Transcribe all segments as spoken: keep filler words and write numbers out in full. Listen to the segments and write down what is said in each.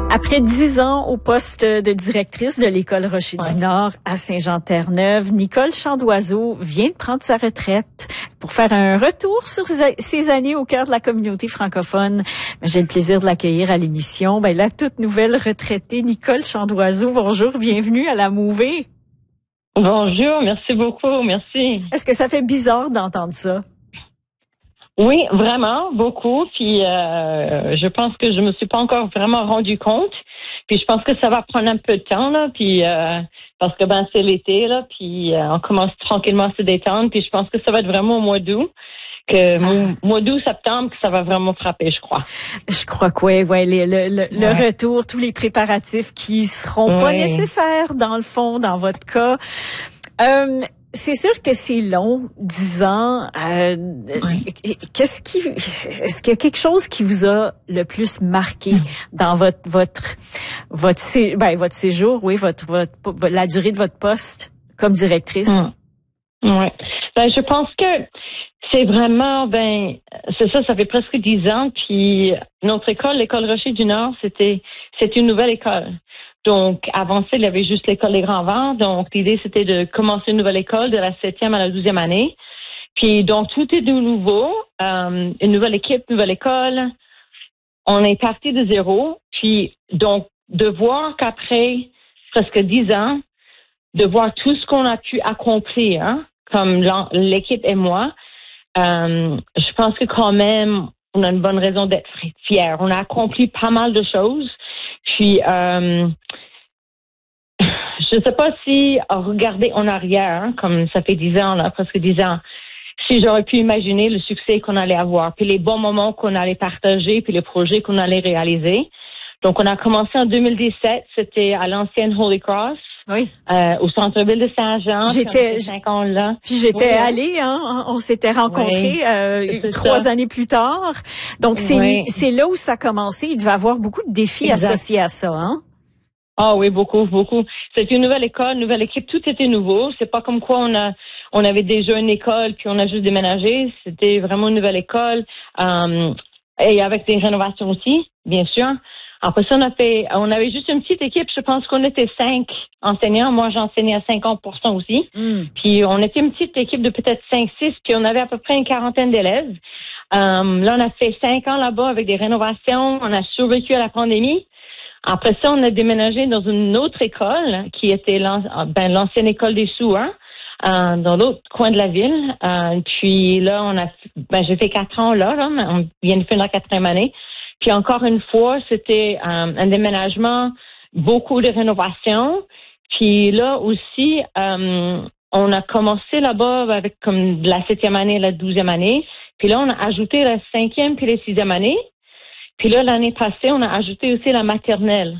Après dix ans au poste de directrice de l'École Rocher du Nord à Saint-Jean-Terre-Neuve, Nicole Chandoiseau vient de prendre sa retraite pour faire un retour sur ses années au cœur de la communauté francophone. J'ai le plaisir de l'accueillir à l'émission. Ben, la toute nouvelle retraitée Nicole Chandoiseau. Bonjour, bienvenue à la Mouvée. Bonjour, merci beaucoup, merci. Est-ce que ça fait bizarre d'entendre ça? Oui, vraiment, beaucoup. Puis euh, je pense que je me suis pas encore vraiment rendu compte. Puis je pense que ça va prendre un peu de temps là. Puis euh, parce que ben c'est l'été là. Puis euh, on commence tranquillement à se détendre. Puis je pense que ça va être vraiment au mois d'août, que ah. mois d'août, septembre, que ça va vraiment frapper, je crois. Je crois que oui, ouais, le, le, le, ouais. le retour, tous les préparatifs qui seront ouais. pas nécessaires dans le fond, dans votre cas. Euh, C'est sûr que c'est long, dix ans. Euh, ouais. Qu'est-ce qui, est-ce qu'il y a quelque chose qui vous a le plus marqué dans votre votre votre ben votre séjour, oui, votre votre la durée de votre poste comme directrice? Ouais. ouais. Ben je pense que c'est vraiment ben c'est ça, ça fait presque dix ans. Puis notre école, l'école Rocher du Nord, c'était c'est une nouvelle école. Donc, avant ça, il y avait juste l'école des Grands Vents. Donc, l'idée, c'était de commencer une nouvelle école de la septième à la douzième année. Puis, donc, tout est de nouveau. Euh, une nouvelle équipe, nouvelle école. On est parti de zéro. Puis, donc, de voir qu'après presque dix ans, de voir tout ce qu'on a pu accomplir, hein, comme l'équipe et moi, euh, je pense que quand même, on a une bonne raison d'être fiers. On a accompli pas mal de choses. Puis, euh, je ne sais pas si regarder en arrière, hein, comme ça fait dix ans, là, presque dix ans, si j'aurais pu imaginer le succès qu'on allait avoir, puis les bons moments qu'on allait partager, puis les projets qu'on allait réaliser. Donc, on a commencé en deux mille dix-sept, c'était à l'ancienne Holy Cross. Oui. Euh, au centre-ville de Saint-Jean. J'étais, cinq ans là. Puis j'étais oui, allée, hein, on s'était rencontrés oui, euh, trois ça. années plus tard. Donc c'est oui. c'est là où ça a commencé. Il devait y avoir beaucoup de défis exact. associés à ça, hein. Ah oui, beaucoup, beaucoup. C'est une nouvelle école, nouvelle équipe, tout était nouveau. C'est pas comme quoi on a, on avait déjà une école puis on a juste déménagé. C'était vraiment une nouvelle école euh, et avec des rénovations aussi, bien sûr. Après ça, on a fait, on avait juste une petite équipe. Je pense qu'on était cinq enseignants. Moi, j'enseignais à cinquante pour cent aussi. Mm. Puis, on était une petite équipe de peut-être cinq, six. Puis, on avait à peu près une quarantaine d'élèves. Um, là, on a fait cinq ans là-bas avec des rénovations. On a survécu à la pandémie. Après ça, on a déménagé dans une autre école qui était ben, l'ancienne école des Souhains, euh, dans l'autre coin de la ville. Euh, puis là, on a, ben, j'ai fait quatre ans là, là. On vient de finir la quatrième année. Puis encore une fois, c'était um, un déménagement, beaucoup de rénovations. Puis là aussi, um, on a commencé là-bas avec comme la septième année, la douzième année. Puis là, on a ajouté la cinquième puis la sixième année. Puis là, l'année passée, on a ajouté aussi la maternelle.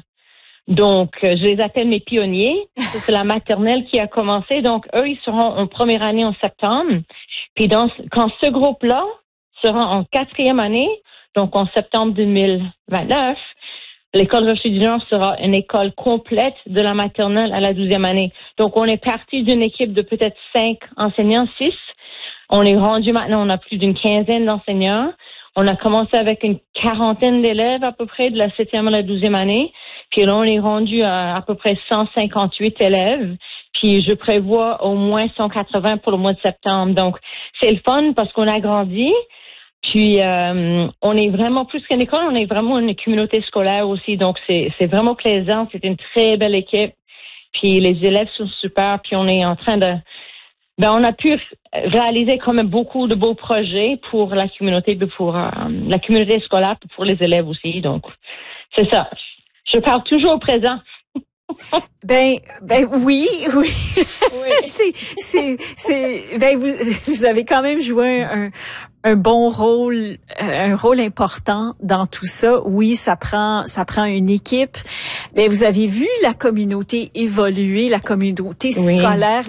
Donc, je les appelle mes pionniers. C'est la maternelle qui a commencé. Donc, eux, ils seront en première année en septembre. Puis dans, quand ce groupe-là sera en quatrième année, donc, en septembre deux mille vingt-neuf, l'école Rocher du Nord sera une école complète de la maternelle à la douzième année. Donc, on est parti d'une équipe de peut-être cinq enseignants, six. On est rendu maintenant, on a plus d'une quinzaine d'enseignants. On a commencé avec une quarantaine d'élèves à peu près de la septième à la douzième année. Puis là, on est rendu à à peu près cent cinquante-huit élèves. Puis je prévois au moins cent quatre-vingts pour le mois de septembre. Donc, c'est le fun parce qu'on a grandi. Puis, euh, on est vraiment plus qu'une école, on est vraiment une communauté scolaire aussi. Donc, c'est, c'est vraiment plaisant. C'est une très belle équipe. Puis, les élèves sont super. Puis, on est en train de... Ben, on a pu réaliser quand même beaucoup de beaux projets pour la communauté, pour euh, la communauté scolaire, pour les élèves aussi. Donc, c'est ça. Je parle toujours au présent. Ben, ben oui, oui. oui. c'est, c'est, c'est, ben vous, vous avez quand même joué un, un bon rôle, un rôle important dans tout ça. Oui, ça prend, ça prend une équipe. Mais vous avez vu la communauté évoluer, la communauté scolaire. Oui.